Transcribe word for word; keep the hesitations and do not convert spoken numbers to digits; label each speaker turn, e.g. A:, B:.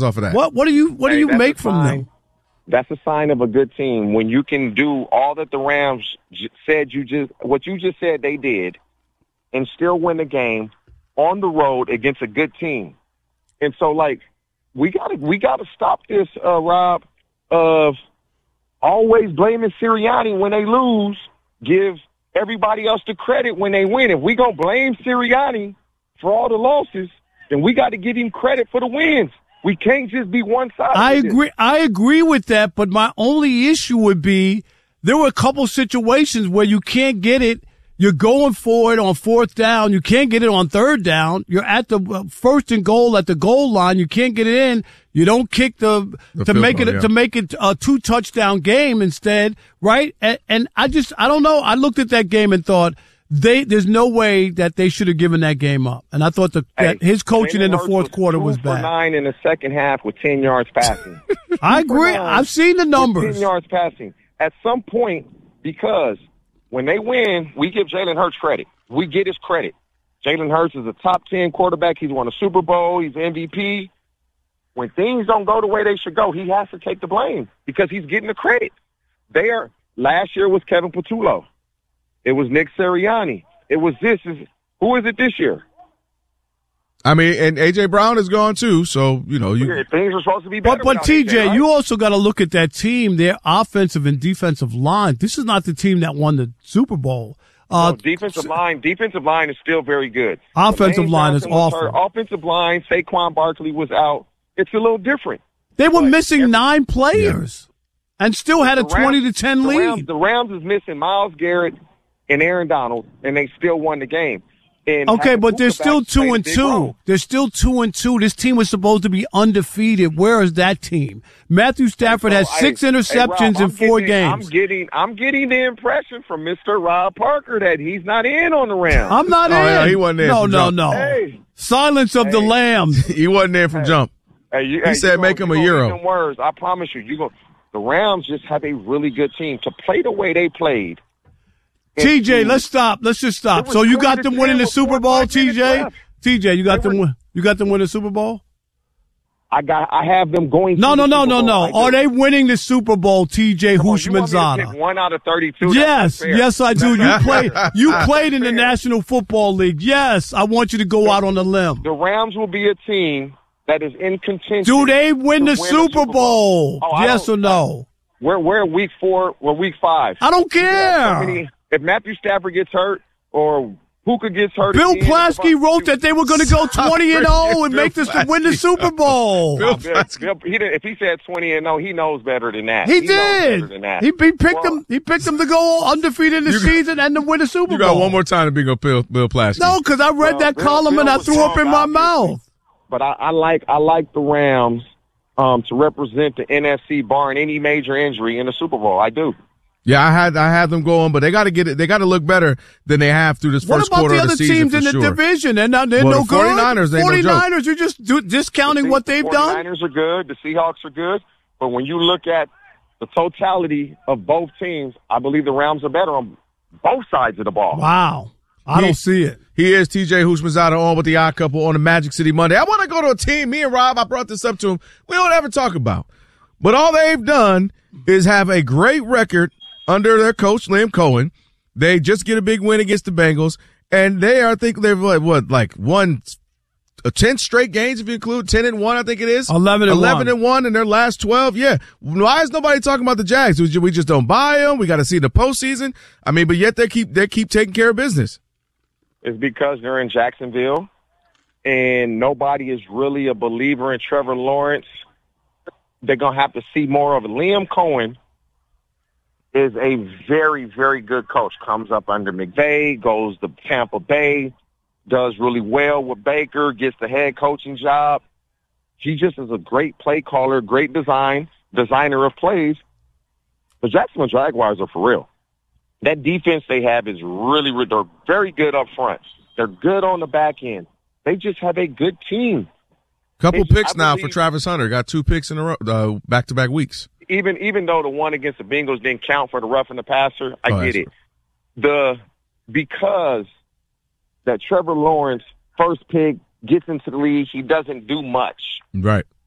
A: off of that.
B: What what do you what
C: Hey,
B: do you
C: that's
B: make
C: a
B: from
C: sign.
B: them?
C: That's a sign of a good team when you can do all that the Rams j- said you just what you just said they did, and still win the game on the road against a good team. And so, like, we gotta we gotta stop this, uh, Rob, of always blaming Sirianni when they lose. Give everybody else the credit when they win. If we gonna blame Sirianni for all the losses, then we got to give him credit for the wins. We can't just be one-sided.
B: I
C: with
B: agree.
C: this.
B: I agree with that, but my only issue would be there were a couple situations where you can't get it. You're going for it on fourth down. You can't get it on third down. You're at the uh, first and goal at the goal line. You can't get it in. You don't kick the,
A: The
B: to
A: field
B: make
A: goal,
B: it
A: yeah.
B: to make it a two touchdown game instead, right? And, and I just I don't know. I looked at that game and thought they there's no way that they should have given that game up. And I thought the, that
C: Hey,
B: his coaching
C: Jalen
B: in the
C: Hurts
B: fourth quarter
C: two
B: was
C: for
B: bad.
C: nine in the second half with ten yards passing.
B: I
C: Two for
B: agree.
C: nine
B: I've seen the
C: with
B: numbers.
C: ten yards passing. At some point, because when they win, we give Jalen Hurts credit. We get his credit. Jalen Hurts is a top ten quarterback. He's won a Super Bowl. He's M V P. When things don't go the way they should go, he has to take the blame because he's getting the credit. There, last year was Kevin Patullo. It was Nick Sirianni. It was this. Is Who is it this year?
A: I mean, and A J Brown is gone too, so you know you.
C: Things are supposed to be better.
B: But but
C: without
B: T
C: A J,
B: J,
C: right?
B: you also got to look at that team, their offensive and defensive line. This is not the team that won the Super Bowl. Uh,
C: No, defensive line, defensive line is still very good.
B: Offensive
C: Lane
B: line is
C: Johnson was
B: awful.
C: hurt. Offensive line, Saquon Barkley was out. It's a little different.
B: they were
C: but
B: missing
C: every-
B: nine players and still had a
C: The Rams-
B: twenty to ten
C: the Rams,
B: lead.
C: the Rams is missing Myles Garrett and Aaron Donald, and they still won the game. And
B: Okay,
C: having
B: but they're
C: Puka
B: still
C: back played
B: two
C: a
B: and
C: big
B: two.
C: role.
B: They're still two and two. This team was supposed to be undefeated. Where is that team? Matthew Stafford has
C: So,
B: six
C: hey,
B: interceptions
C: hey, Rob,
B: in four
C: I'm getting,
B: games.
C: I'm getting, I'm getting the impression from Mister Rob Parker that he's not in on the Rams.
B: I'm not
A: Oh,
B: in.
A: yeah, he wasn't in
B: No,
A: from
B: no,
A: jump.
B: no.
C: Hey.
B: Silence of the
C: Hey.
B: lambs.
A: He wasn't there from jump.
C: Hey, you,
A: He
C: hey,
A: said
C: you
A: make
C: gonna-
A: him a
C: you gonna
A: Euro.
C: eat them words. I promise you. You go. The Rams just have a really good team to play the way they played.
B: T J,
C: And
B: let's stop. Let's just stop.
C: It was
B: So you
C: twenty
B: got
C: to
B: them
C: ten
B: winning the
C: with
B: Super
C: four or
B: Bowl,
C: five minutes
B: T J?
C: left.
B: T J, you got
C: They
B: them
C: were-
B: win. You got them win the Super Bowl?
C: I got. I have them going.
B: No,
C: to
B: no,
C: the
B: no,
C: Super
B: no,
C: Bowl.
B: no.
C: I do.
B: Are they winning the Super Bowl, T J
C: Come on, you want me to
B: Houshmandzadeh?
C: pick one out of thirty-two? That's
B: Yes,
C: not fair.
B: yes, I do. You played. You
C: That's
B: played in the
C: fair.
B: National Football League. Yes, I want you to go out on a limb.
C: The Rams will be a team that is in contention.
B: Do they win
C: to
B: the Super Bowl?
C: Oh, I
B: Yes or
C: don't-
B: no?
C: We're we're week four. We're week five.
B: I don't
C: So
B: care.
C: many- If Matthew Stafford gets hurt or Puka gets hurt,
B: Bill
C: again,
B: Plaschke
C: if I-
B: wrote that they were going to go twenty and zero and
A: Bill
B: make this to win the
A: Plaschke.
B: Super Bowl.
A: Bill
C: Bill,
A: Plaschke.
C: Bill, he did, if he said twenty and no, he knows better than that.
B: He
C: knows better
B: did.
C: than that.
B: He, he picked
C: Well,
B: them. He picked them to go undefeated in the
A: You got-
B: season and to win the Super
A: You
B: Bowl.
A: got one more time to big up Bill, Bill Plaschke.
B: No, because I read
C: Well,
B: that
C: Bill-
B: column and
C: Bill
B: I
C: was
B: threw up in
C: wrong,
B: my
C: obviously.
B: mouth.
C: But I, I like I like the Rams um, to represent the N F C, barring any major injury in the Super Bowl. I do.
A: Yeah, I had I had them going, but they got to get it. They got to look better than they have through this
B: What
A: first
B: about
A: quarter
B: the
A: of
B: other
A: the season
B: teams
A: for
B: in the
A: sure.
B: division? They're not. They're
A: Well,
B: no
A: the
B: good.
A: 49ers ain't no joke.
B: forty-niners, you're just do, discounting what they've
C: the
B: done.
C: 49ers are good. The Seahawks are good. But when you look at the totality of both teams, I believe the Rams are better on both sides of the ball.
B: Wow, I
A: He-
B: don't see it.
A: He is T J Houshmandzadeh on with the Odd Couple on the Magic City Monday. I want to go to a team. Me and Rob, I brought this up to him. We don't ever talk about, but all they've done is have a great record under their coach Liam Cohen. They just get a big win against the Bengals, and they are, I think they've what, what like won uh, ten straight games if you include ten and one. I think it is
B: eleven and
A: eleven
B: one.
A: and one in their last twelve. Yeah, why is nobody talking about the Jags? We ju- we just don't buy them. We got to see the postseason. I mean, but yet they keep they keep taking care of business.
C: It's because they're in Jacksonville, and nobody is really a believer in Trevor Lawrence. They're going to have to see more of it. Liam Cohen is a very, very good coach. Comes up under McVay, goes to Tampa Bay, does really well with Baker, gets the head coaching job. He just is a great play caller, great design, designer of plays. The Jacksonville Jaguars are for real. That defense they have is really, they're very good up front. They're good on the back end. They just have a good team.
A: Couple
C: It's-
A: picks
C: I
A: now
C: believe-
A: for Travis Hunter. Got two picks in a row, uh, back-to-back weeks.
C: Even even though the one against the Bengals didn't count for the roughing the passer, I
A: Oh,
C: get
A: that's
C: it. The because that Trevor Lawrence first pick gets into the league, he doesn't do much.
A: Right.